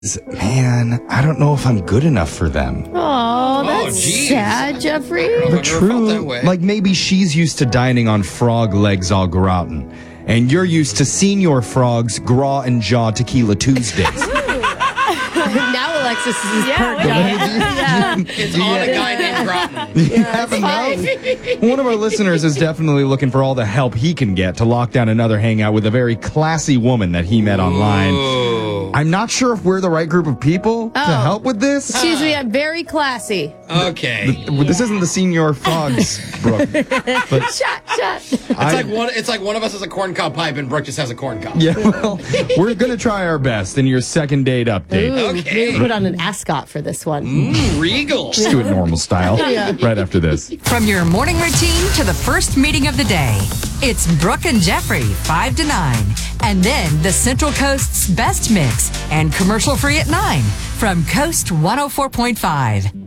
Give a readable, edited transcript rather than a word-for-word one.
Man, I don't know if I'm good enough for them. Oh, that's geez. sad, Jeffrey. But true, like maybe she's used to dining on frog legs au gratin, and you're used to Senior Frog's Gras and Jaw Tequila Tuesdays. Now Alexis is perked Yeah. It's on a guy named Groton. You haven't known? One of our listeners is definitely looking for all the help he can get to lock down another hangout with a very classy woman that he met online. Ooh. I'm not sure if we're the right group of people to help with this. Excuse me, I'm very classy. Okay. This isn't the Senior Frogs, Brooke. But Shut. It's like one of us has a corn cob pipe and Brooke just has a corn cob. yeah, well, we're going to try our best in your second date update. Ooh, Okay. maybe put on an ascot for this one. Regal. Just do it normal style right after this. From your morning routine to the first meeting of the day, it's Brooke and Jeffrey, 5 to 9. And then the Central Coast's best mix and commercial free at 9 from Coast 104.5.